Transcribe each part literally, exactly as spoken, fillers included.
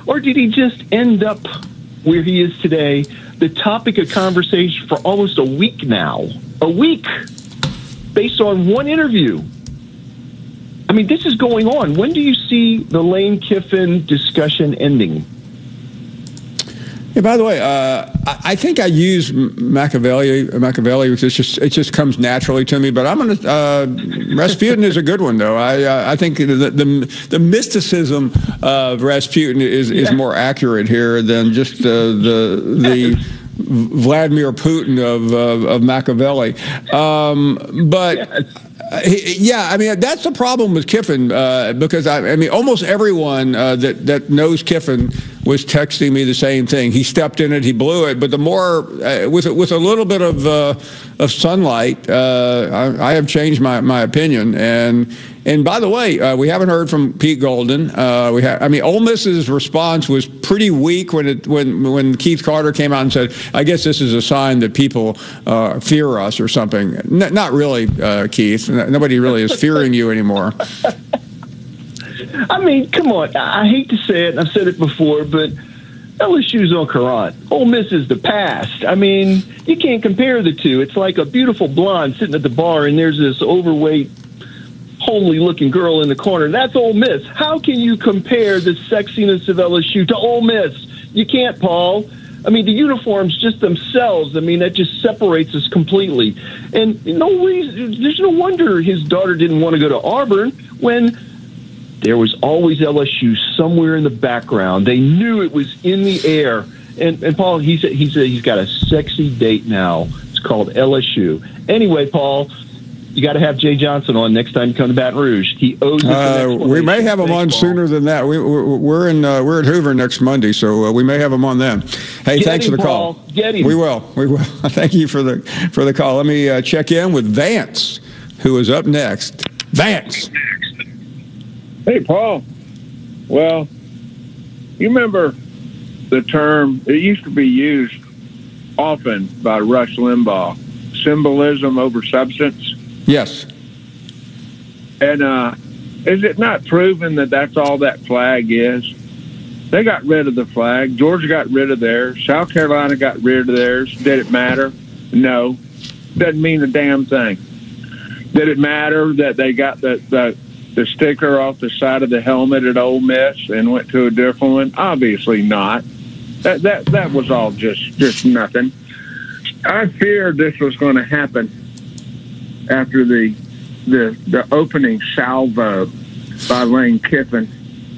Or did he just end up where he is today, the topic of conversation for almost a week now? A week, based on one interview. I mean, this is going on. When do you see the Lane Kiffin discussion ending? Yeah, by the way, uh, I, I think I use Machiavelli. Machiavelli, which is just it just comes naturally to me. But I'm going to uh, Rasputin is a good one, though. I uh, I think the, the the mysticism of Rasputin is, is yeah. more more accurate here than just uh, the the. Vladimir Putin of of, of Machiavelli, um, but yes. uh, yeah, I mean that's the problem with Kiffin uh, because I, I mean almost everyone uh, that that knows Kiffin was texting me the same thing. He stepped in it, he blew it, but the more uh, with with a little bit of uh, of sunlight, uh, I, I have changed my, my opinion. And and by the way, uh, we haven't heard from Pete Golden. Uh, we ha- I mean, Ole Miss's response was pretty weak when it when when Keith Carter came out and said, "I guess this is a sign that people uh, fear us or something." N- not really, uh, Keith. Nobody really is fearing you anymore. I mean, come on. I hate to say it, and I've said it before, but L S U's on current. Ole Miss is the past. I mean, you can't compare the two. It's like a beautiful blonde sitting at the bar, and there's this overweight, homely-looking girl in the corner. That's Ole Miss. How can you compare the sexiness of L S U to Ole Miss? You can't, Paul. I mean, the uniforms just themselves, I mean, that just separates us completely. And no reason, there's no wonder his daughter didn't want to go to Auburn when there was always L S U somewhere in the background. They knew it was in the air. And, and Paul, he said, he said he's got a sexy date now. It's called L S U. Anyway, Paul, you got to have Jay Johnson on next time you come to Baton Rouge. He owes it uh, We may have him on sooner than that. We, we're in uh, we're at Hoover next Monday, so uh, we may have him on then. Hey, Get thanks him, for the Paul. call. Get him. We will. We will. Thank you for the for the call. Let me uh, check in with Vance, who is up next. Vance. Hey, Paul. Well, you remember the term, it used to be used often by Rush Limbaugh, symbolism over substance? Yes. And uh, is it not proven that that's all that flag is? They got rid of the flag. Georgia got rid of theirs. South Carolina got rid of theirs. Did it matter? No. Doesn't mean a damn thing. Did it matter that they got the, the the sticker off the side of the helmet at Ole Miss and went to a different one? Obviously not. That that that was all just just nothing. I feared this was going to happen after the the the opening salvo by Lane Kiffin,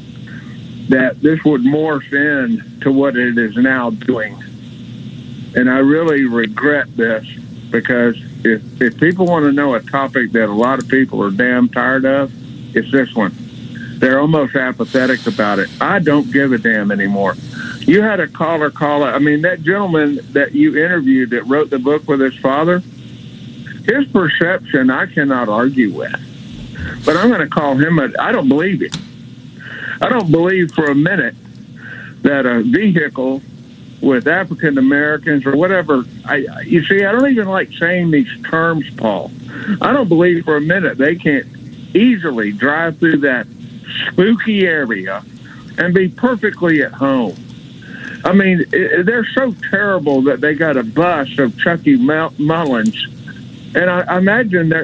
that this would morph into what it is now doing. And I really regret this, because if if people want to know a topic that a lot of people are damn tired of, it's this one. They're almost apathetic about it. I don't give a damn anymore. You had a caller call. I mean, that gentleman that you interviewed that wrote the book with his father, his perception I cannot argue with. But I'm going to call him a, I don't believe it. I don't believe for a minute that a vehicle with African Americans or whatever, I, you see, I don't even like saying these terms, Paul. I don't believe for a minute they can't easily drive through that spooky area and be perfectly at home. I mean, it, they're so terrible that they got a bus of Chucky Mullins, and I, I imagine that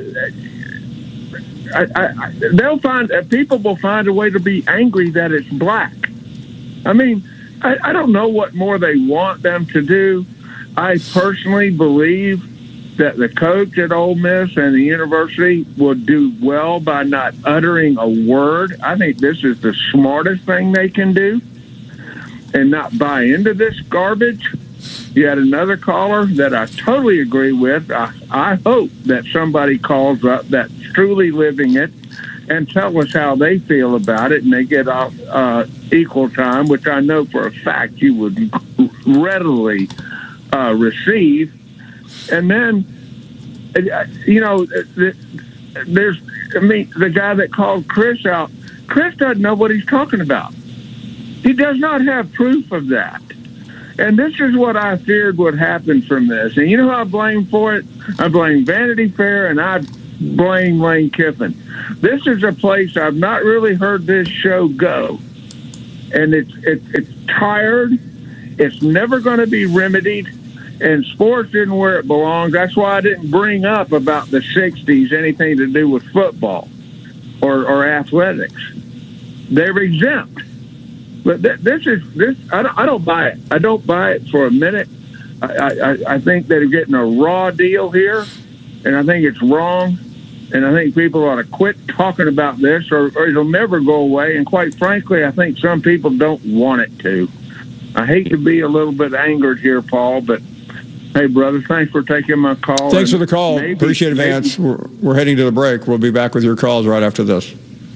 I, I, they'll find people will find a way to be angry that it's black. I mean, I, I don't know what more they want them to do. I personally believe that the coach at Ole Miss and the university will do well by not uttering a word. I think this is the smartest thing they can do, and not buy into this garbage. You had another caller that I totally agree with. I, I hope that somebody calls up that's truly living it and tell us how they feel about it, and they get off uh, equal time, which I know for a fact you would readily uh, receive. And then, you know, there's, I mean, the guy that called Chris out, Chris doesn't know what he's talking about. He does not have proof of that. And this is what I feared would happen from this. And you know who I blame for it? I blame Vanity Fair, and I blame Lane Kiffin. This is a place I've not really heard this show go and it's it's it's tired. It's never going to be remedied, and sports isn't where it belongs. That's why I didn't bring up about the sixties, anything to do with football or, or athletics. They're exempt. But th- this is this. I don't, I don't buy it. I don't buy it for a minute. I, I, I think they're getting a raw deal here, and I think it's wrong. And I think people ought to quit talking about this, or, or it'll never go away. And quite frankly, I think some people don't want it to. I hate to be a little bit angered here, Paul, but hey, brother, thanks for taking my call. Thanks for the call. Maybe, Appreciate it, Vance. We're, we're heading to the break. We'll be back with your calls right after this.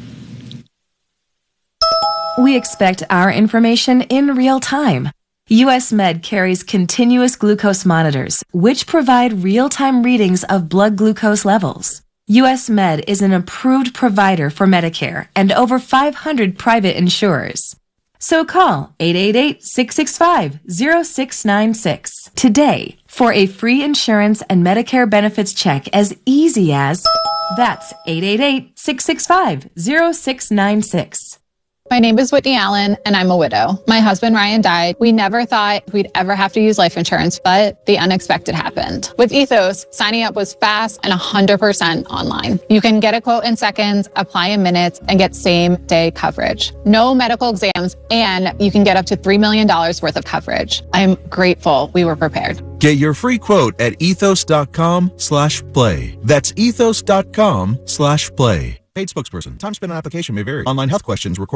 We expect our information in real time. U S Med carries continuous glucose monitors, which provide real-time readings of blood glucose levels. U S Med is an approved provider for Medicare and over five hundred private insurers. So call eight eight eight, six six five, zero six nine six today for a free insurance and Medicare benefits check as easy as that's eight eight eight, six six five, zero six nine six. My name is Whitney Allen, and I'm a widow. My husband, Ryan, died. We never thought we'd ever have to use life insurance, but the unexpected happened. With Ethos, signing up was fast and one hundred percent online. You can get a quote in seconds, apply in minutes, and get same-day coverage. No medical exams, and you can get up to three million dollars worth of coverage. I'm grateful we were prepared. Get your free quote at ethos.com slash play. That's ethos.com slash play. Paid spokesperson. Time spent on application may vary. Online health questions require.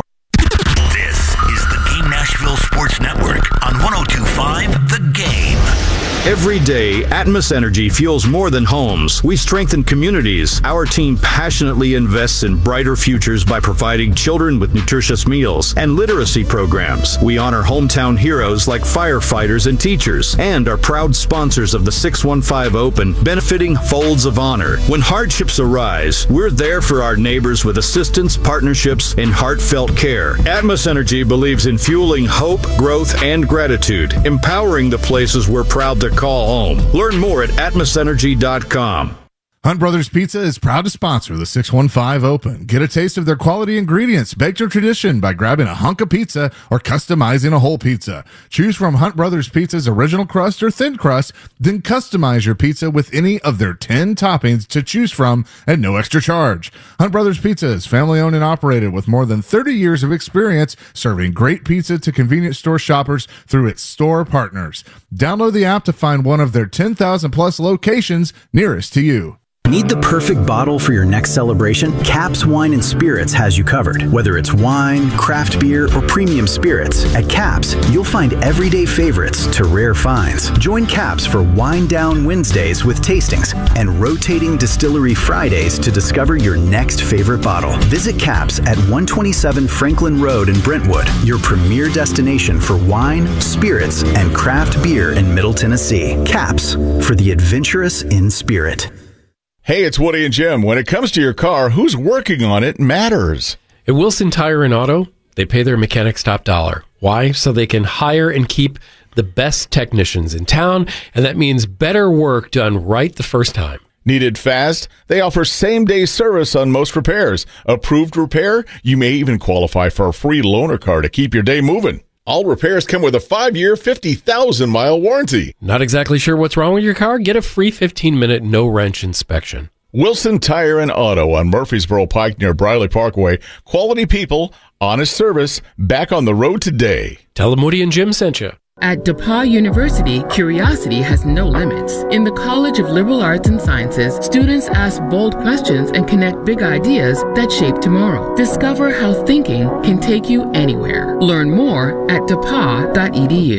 Nashville Sports Network on one oh two point five The Game. Every day, Atmos Energy fuels more than homes. We strengthen communities. Our team passionately invests in brighter futures by providing children with nutritious meals and literacy programs. We honor hometown heroes like firefighters and teachers, and are proud sponsors of the six one five Open, benefiting Folds of Honor. When hardships arise, we're there for our neighbors with assistance, partnerships, and heartfelt care. Atmos Energy believes in fueling hope, growth, and gratitude, empowering the places we're proud to call home. Learn more at atmos energy dot com. Hunt Brothers Pizza is proud to sponsor the six one five Open. Get a taste of their quality ingredients, baked to tradition by grabbing a hunk of pizza or customizing a whole pizza. Choose from Hunt Brothers Pizza's original crust or thin crust, then customize your pizza with any of their ten toppings to choose from at no extra charge. Hunt Brothers Pizza is family owned and operated with more than thirty years of experience serving great pizza to convenience store shoppers through its store partners. Download the app to find one of their ten thousand plus locations nearest to you. Need the perfect bottle for your next celebration? Caps Wine and Spirits has you covered. Whether it's wine, craft beer, or premium spirits, at Caps, you'll find everyday favorites to rare finds. Join Caps for Wine Down Wednesdays with tastings and rotating Distillery Fridays to discover your next favorite bottle. Visit Caps at one twenty-seven Franklin Road in Brentwood, your premier destination for wine, spirits, and craft beer in Middle Tennessee. Caps, for the adventurous in spirit. Hey, it's Woody and Jim. When it comes to your car, who's working on it matters. At Wilson Tire and Auto, they pay their mechanics top dollar. Why? So they can hire and keep the best technicians in town, and that means better work done right the first time. Needed fast? They offer same-day service on most repairs. Approved repair? You may even qualify for a free loaner car to keep your day moving. All repairs come with a five-year, fifty thousand mile warranty. Not exactly sure what's wrong with your car? Get a free fifteen-minute no-wrench inspection. Wilson Tire and Auto on Murfreesboro Pike near Briley Parkway. Quality people, honest service, back on the road today. Tell them Woody and Jim sent you. At DePauw University, curiosity has no limits. In the College of Liberal Arts and Sciences, students ask bold questions and connect big ideas that shape tomorrow. Discover how thinking can take you anywhere. Learn more at depaw dot e d u.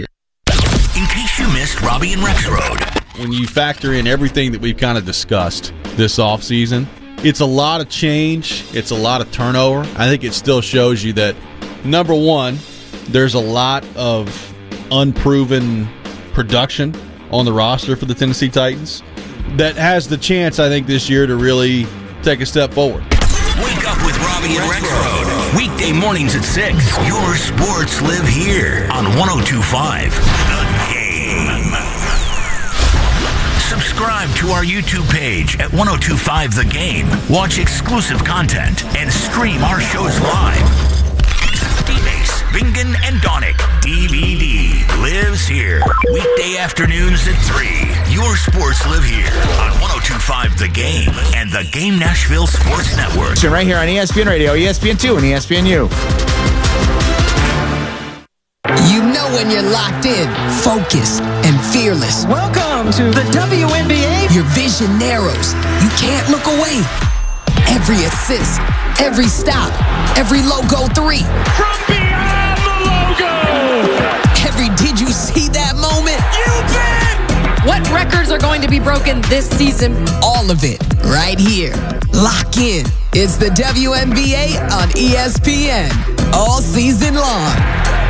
In case you missed Robbie and Rex Road. When you factor in everything that we've kind of discussed this offseason, it's a lot of change. It's a lot of turnover. I think it still shows you that, number one, there's a lot of unproven production on the roster for the Tennessee Titans that has the chance, I think, this year to really take a step forward. Wake up with Robbie and Rex Road. Weekday mornings at six. Your sports live here on one oh two point five The Game. Subscribe to our YouTube page at one oh two point five The Game. Watch exclusive content and stream our shows live. D-Base, Bingen and Donick D V D lives here. Weekday afternoons at three. Your sports live here on one oh two point five The Game and the Game Nashville Sports Network. Right here on E S P N Radio, E S P N two, and E S P N U. You know when you're locked in, focused, and fearless. Welcome to the W N B A. Your vision narrows. You can't look away. Every assist, every stop, every logo three. From beyond the logo. Every did you see that moment? You bet. What records are going to be broken this season? All of it, right here. Lock in. It's the W N B A on E S P N all season long.